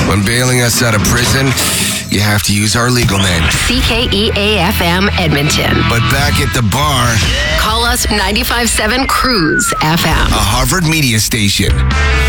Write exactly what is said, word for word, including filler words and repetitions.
When bailing us out of prison, you have to use our legal name. C K E A F M Edmonton. But back at the bar, Call us ninety-five point seven Cruise F M. a Harvard media station.